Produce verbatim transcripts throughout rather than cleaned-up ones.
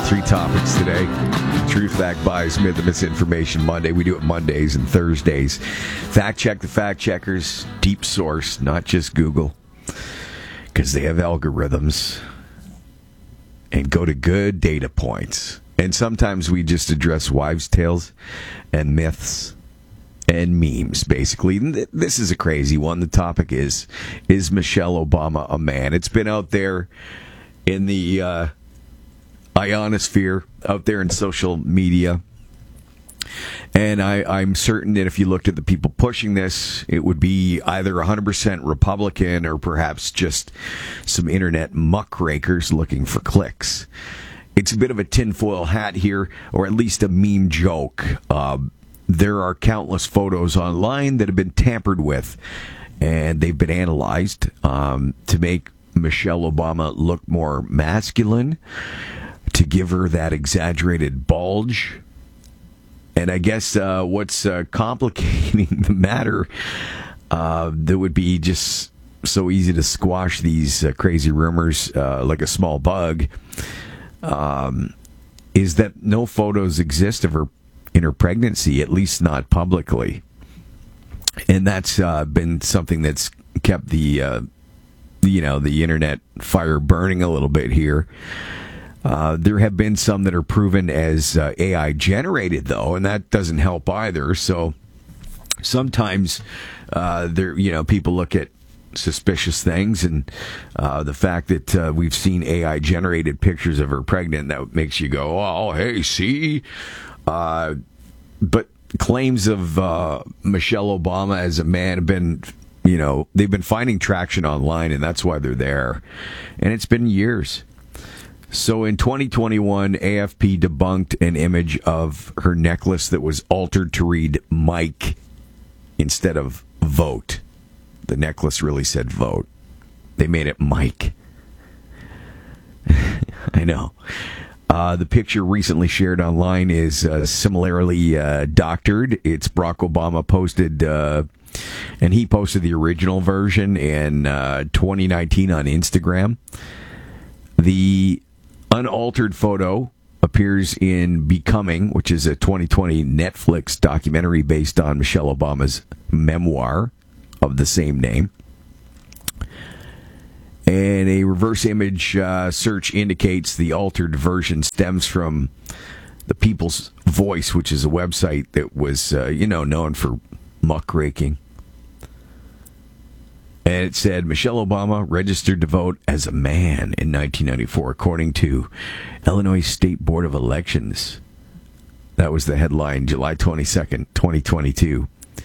Three topics today. Truth, fact, bias, myth, and misinformation Monday. We do it Mondays and Thursdays. Fact check the fact checkers. Deep source, not just Google. Because they have algorithms. And go to good data points. And sometimes we just address wives' tales and myths and memes, basically. This is a crazy one. The topic is, is Michelle Obama a man? It's been out there in the uh, ionosphere, out there in social media. And I, I'm certain that if you looked at the people pushing this, it would be either one hundred percent Republican or perhaps just some internet muckrakers looking for clicks. It's a bit of a tinfoil hat here, or at least a meme joke. Uh, there are countless photos online that have been tampered with, and they've been analyzed um, to make Michelle Obama look more masculine, to give her that exaggerated bulge. And I guess uh, what's uh, complicating the matter, uh, that would be just so easy to squash these uh, crazy rumors uh, like a small bug, um, is that no photos exist of her in her pregnancy, at least not publicly. And that's uh, been something that's kept the, uh, you know, the internet fire burning a little bit here. Uh, there have been some that are proven as uh, A I generated, though, and that doesn't help either. So sometimes uh, there, you know, people look at suspicious things, and uh, the fact that uh, we've seen A I generated pictures of her pregnant, that makes you go, "Oh, hey, see." Uh, but claims of uh, Michelle Obama as a man have been, you know, they've been finding traction online, and that's why they're there. And it's been years. So in twenty twenty-one, A F P debunked an image of her necklace that was altered to read Mike instead of vote. The necklace really said vote. They made it Mike. I know. Uh, the picture recently shared online is uh, similarly uh, doctored. It's Barack Obama posted, uh, and he posted the original version in uh, twenty nineteen on Instagram. The unaltered photo appears in Becoming, which is a twenty twenty Netflix documentary based on Michelle Obama's memoir of the same name. And a reverse image uh, search indicates the altered version stems from the People's Voice, which is a website that was, uh, you know, known for muckraking. And it said, Michelle Obama registered to vote as a man in nineteen ninety-four, according to Illinois State Board of Elections. That was the headline, July twenty-second, twenty twenty-two.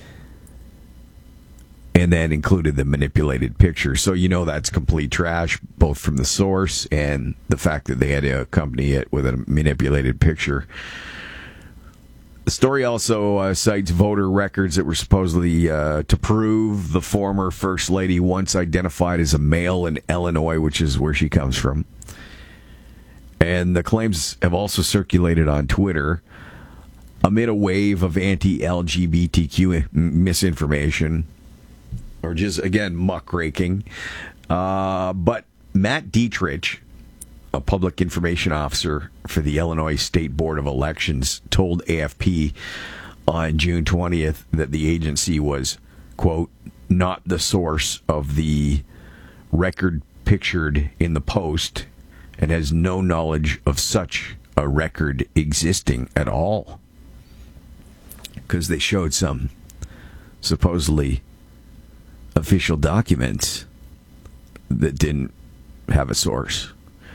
And that included the manipulated picture. So you know that's complete trash, both from the source and the fact that they had to accompany it with a manipulated picture. The story also uh, cites voter records that were supposedly uh, to prove the former First Lady once identified as a male in Illinois, which is where she comes from. And the claims have also circulated on Twitter amid a wave of anti-L G B T Q misinformation, or just, again, muckraking. Uh, but Matt Dietrich, a public information officer for the Illinois State Board of Elections, told A F P on June twentieth that the agency was, quote, not the source of the record pictured in the post and has no knowledge of such a record existing at all. Because they showed some supposedly official documents that didn't have a source.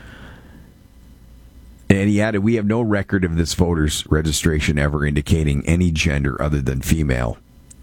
And he added, we have no record of this voter's registration ever indicating any gender other than female.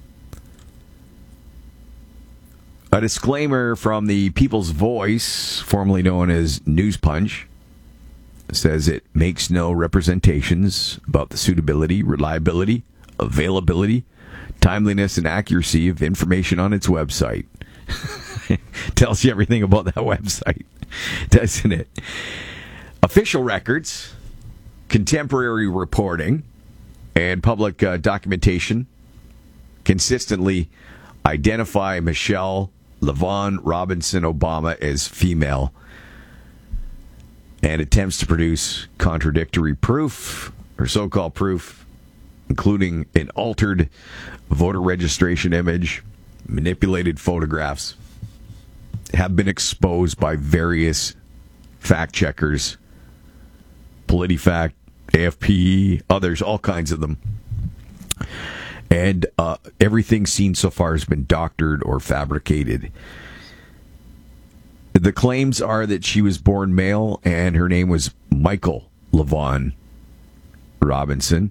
A disclaimer from the People's Voice, formerly known as News Punch, says it makes no representations about the suitability, reliability, availability, timeliness, and accuracy of information on its website. Tells you everything about that website, doesn't it? Official records, contemporary reporting, and public uh, documentation consistently identify Michelle LaVaughn Robinson Obama as female. and attempts to produce contradictory proof, or so-called proof, including an altered voter registration image, manipulated photographs, have been exposed by various fact checkers, PolitiFact, A F P, others, all kinds of them. And uh, everything seen so far has been doctored or fabricated. The claims are that she was born male and her name was Michael Levon Robinson,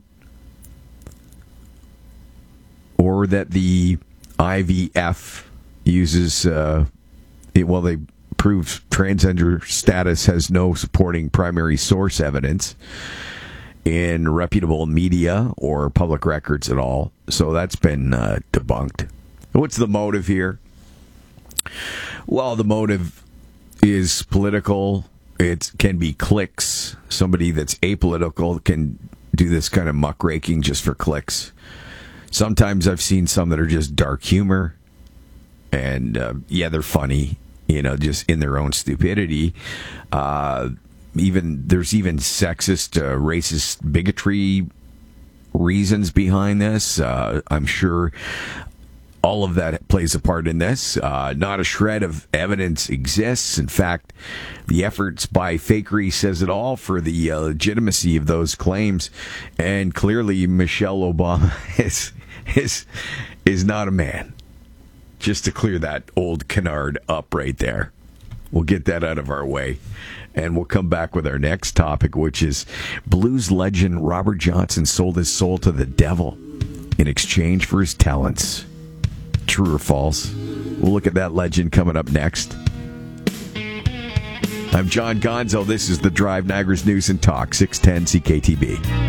or that the I V F uses, uh, it, well, they prove transgender status has no supporting primary source evidence in reputable media or public records at all. So that's been uh, debunked. What's the motive here? Well, the motive is political. It can be clicks. Somebody that's apolitical can do this kind of muckraking just for clicks. Sometimes I've seen some that are just dark humor. And, uh, yeah, they're funny, you know, just in their own stupidity. Uh, even there's even sexist, uh, racist bigotry reasons behind this. Uh, I'm sure all of that plays a part in this. Uh, not a shred of evidence exists. In fact, the efforts by Fakery says it all for the uh, legitimacy of those claims. And clearly, Michelle Obama is is is not a man. Just to clear that old canard up right there. We'll get that out of our way. And we'll come back with our next topic, which is blues legend Robert Johnson sold his soul to the devil in exchange for his talents. True or false? We'll look at that legend coming up next. I'm John Gonzo. This is The Drive, Niagara's News and Talk, six ten C K T B.